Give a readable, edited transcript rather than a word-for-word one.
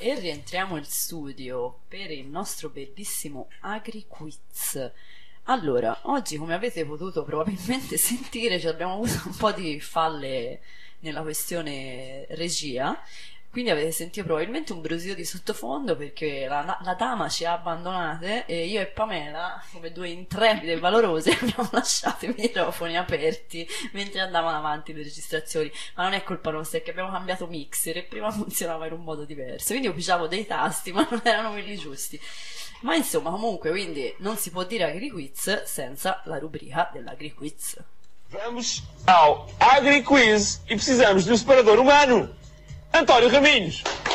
E rientriamo in studio per il nostro bellissimo AgriQuiz. Allora, oggi come avete potuto probabilmente sentire abbiamo avuto un po' di falle nella questione regia, quindi avete sentito probabilmente un brusio di sottofondo perché la dama ci ha abbandonate e io e Pamela, come due intrepide e valorose, abbiamo lasciato i microfoni aperti mentre andavano avanti le registrazioni. Ma non è colpa nostra, è che abbiamo cambiato mixer e prima funzionava in un modo diverso, quindi io pisciavo dei tasti ma non erano quelli giusti. Ma insomma, comunque, quindi non si può dire AgriQuiz senza la rubrica dell'AgriQuiz. Vamos ao AgriQuiz e precisamos do separador humano. António Raminhos.